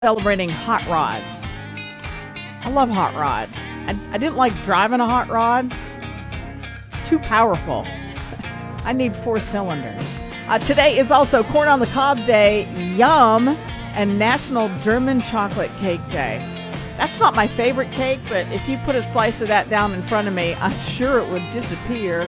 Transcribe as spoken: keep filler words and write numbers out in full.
celebrating hot rods. I love hot rods. I, I didn't like driving a hot rod. It's too powerful. I need four cylinders. Uh, today is also Corn on the Cob Day, Yum, and National German Chocolate Cake Day. That's not my favorite cake, but if you put a slice of that down in front of me, I'm sure it would disappear.